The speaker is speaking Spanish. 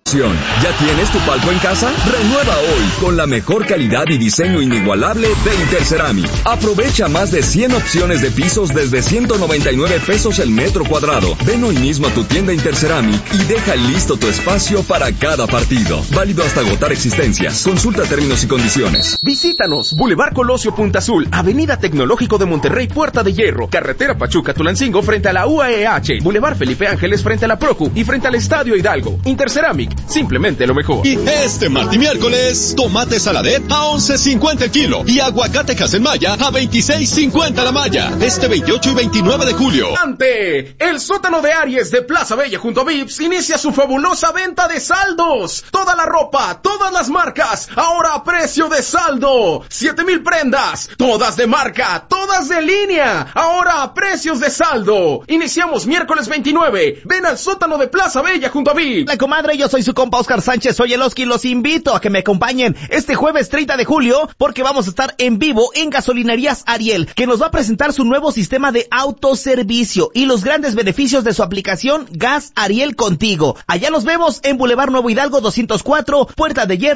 ¿Ya tienes tu palco en casa? Renueva hoy con la mejor calidad y diseño inigualable de Interceramic. Aprovecha más de 100 opciones de pisos desde 199 pesos el metro cuadrado. Ven hoy mismo a tu tienda Interceramic y deja listo tu espacio para cada partido. Válido hasta agotar existencias. Consulta términos y condiciones. Visítanos, Boulevard Colosio Punta Azul, Avenida Tecnológico de Monterrey, Puerta de Hierro, Carretera Pachuca-Tulancingo frente a la UAEH, Boulevard Felipe Ángeles frente a la Procu y frente al Estadio Hidalgo. Interceramic, simplemente lo mejor. Y este martes y miércoles, tomate saladet a 11.50 el kilo y aguacate Casemaya a 26.50 la malla. Este 28 y 29 de julio. ¡Ante! El sótano de Aries de Plaza Bella junto a Vips inicia su fabulosa venta de saldos. Toda la ropa, todas las marcas, ahora a precio de saldo. 7,000 prendas, todas de marca, todas de línea, ahora a precios de saldo. Iniciamos miércoles 29. Ven al sótano de Plaza Bella junto a Vips. La comadre, yo soy su compa Oscar Sánchez, soy el Oski, los invito a que me acompañen este jueves 30 de julio porque vamos a estar en vivo en Gasolinerías Ariel, que nos va a presentar su nuevo sistema de autoservicio y los grandes beneficios de su aplicación Gas Ariel Contigo. Allá nos vemos en Boulevard Nuevo Hidalgo 204, Puerta de Hierro.